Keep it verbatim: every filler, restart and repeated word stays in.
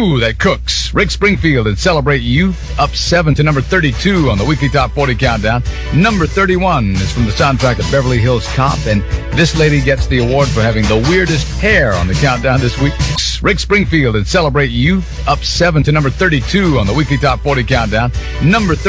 Ooh, that cooks. Rick Springfield and Celebrate Youth, up seven to number thirty-two on the weekly Top forty Countdown. Number thirty-one is from the soundtrack of Beverly Hills Cop, and this lady gets the award for having the weirdest hair on the countdown this week. Rick Springfield and Celebrate Youth, up seven to number thirty-two on the weekly Top forty Countdown. Number